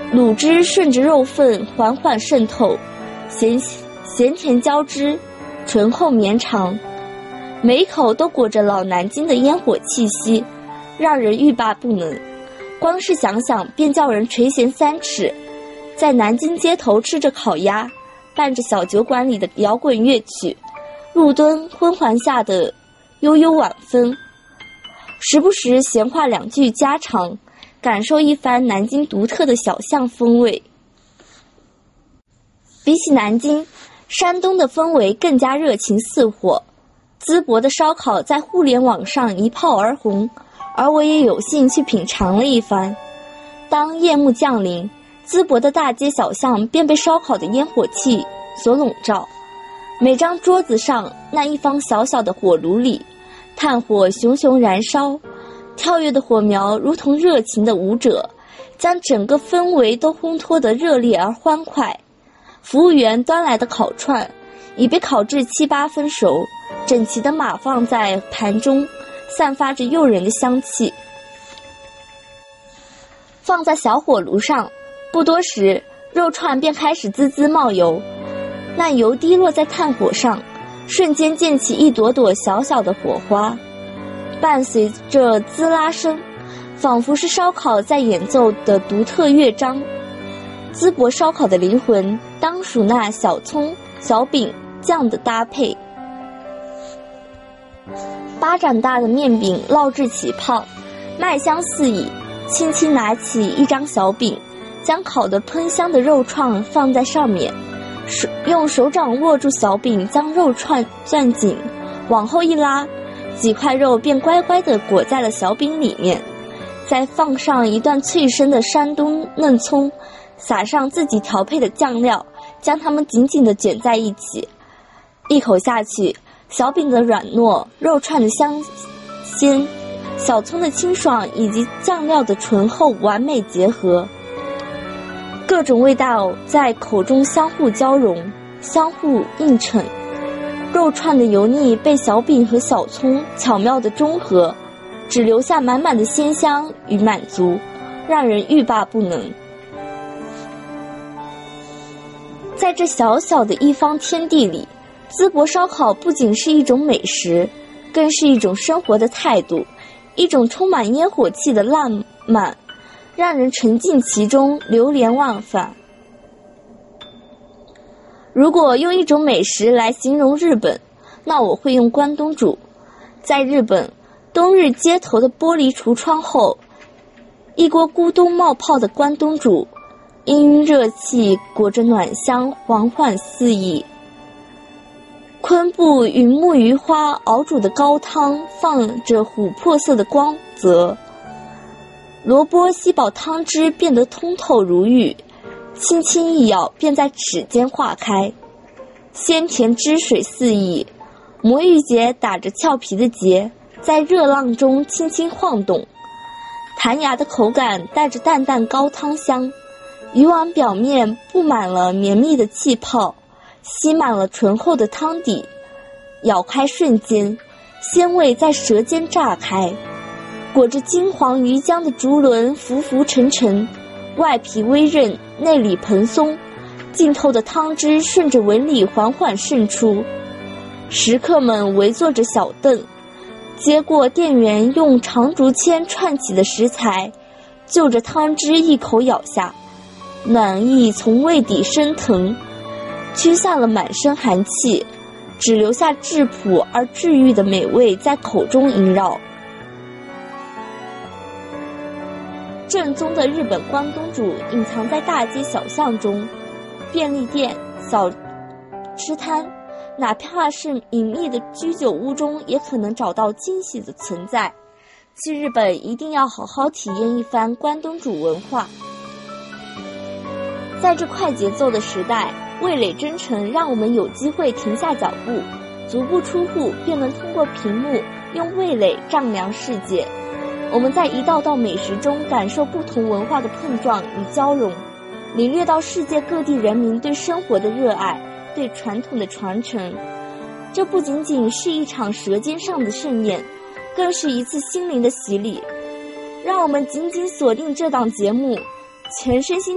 卤汁顺着肉份缓缓渗透，咸甜交织，醇厚绵长，每一口都裹着老南京的烟火气息，让人欲罢不能。光是想想便叫人垂涎3尺。在南京街头吃着烤鸭，伴着小酒馆里的摇滚乐曲，路灯昏黄下的悠悠晚风，时不时闲话2句家常，感受一番南京独特的小巷风味。比起南京，山东的氛围更加热情似火，淄博的烧烤在互联网上一炮而红，而我也有幸去品尝了一番。当夜幕降临，淄博的大街小巷便被烧烤的烟火气所笼罩，每张桌子上那一方小小的火炉里，炭火熊熊燃烧，跳跃的火苗如同热情的舞者，将整个氛围都烘托得热烈而欢快。服务员端来的烤串已被烤至7、8分熟，整齐的码放在盘中，散发着诱人的香气。放在小火炉上，不多时，肉串便开始滋滋冒油，那油滴落在炭火上，瞬间溅起一朵朵小小的火花，伴随着滋啦声，仿佛是烧烤在演奏的独特乐章。淄博烧烤的灵魂当属那小葱、小饼、酱的搭配。巴掌大的面饼烙制起泡，麦香四溢，轻轻拿起一张小饼，将烤得喷香的肉串放在上面，用手掌握住小饼，将肉串攥紧，往后一拉，几块肉便乖乖地裹在了小饼里面，再放上一段脆生的山东嫩葱，撒上自己调配的酱料，将它们紧紧地卷在一起。一口下去，小饼的软糯，肉串的香鲜，小葱的清爽以及酱料的醇厚完美结合，各种味道在口中相互交融，相互映衬。肉串的油腻被小饼和小葱巧妙地中和，只留下满满的鲜香与满足，让人欲罢不能。在这小小的一方天地里，淄博烧烤不仅是一种美食，更是一种生活的态度，一种充满烟火气的浪漫，让人沉浸其中，流连忘返。如果用一种美食来形容日本，那我会用关东煮。在日本，冬日街头的玻璃橱窗后，一锅咕咚冒泡的关东煮，氤氲热气裹着暖香，缓缓四溢。昆布与木鱼花熬煮的高汤放着琥珀色的光泽，萝卜吸饱汤汁变得通透如玉，轻轻一咬便在齿间化开，鲜甜汁水四溢，魔芋结打着俏皮的结，在热浪中轻轻晃动，弹牙的口感带着淡淡高汤香，鱼丸表面布满了绵密的气泡，吸满了醇厚的汤底，咬开瞬间，鲜味在舌尖炸开，裹着金黄鱼浆的竹轮浮浮沉沉，外皮微韧，内里蓬松，浸透的汤汁顺着纹理缓缓渗出。食客们围坐着小凳，接过店员用长竹签串起的食材，就着汤汁一口咬下，暖意从胃底升腾，驱散了满身寒气，只留下质朴而治愈的美味在口中萦绕。正宗的日本关东煮隐藏在大街小巷中，便利店、小吃摊，哪怕是隐秘的居酒屋中，也可能找到惊喜的存在。去日本一定要好好体验一番关东煮文化。在这快节奏的时代，味蕾真诚让我们有机会停下脚步，足不出户便能通过屏幕用味蕾丈量世界。我们在一道道美食中感受不同文化的碰撞与交融，领略到世界各地人民对生活的热爱，对传统的传承。这不仅仅是一场舌尖上的盛宴，更是一次心灵的洗礼。让我们紧紧锁定这档节目，全身心